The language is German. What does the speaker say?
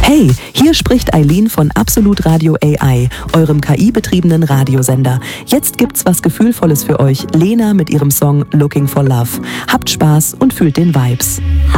Hey, hier spricht Eileen von Absolut Radio AI, eurem KI-betriebenen Radiosender. Jetzt gibt's was Gefühlvolles für euch. Lena mit ihrem Song Looking for Love. Habt Spaß und fühlt den Vibes.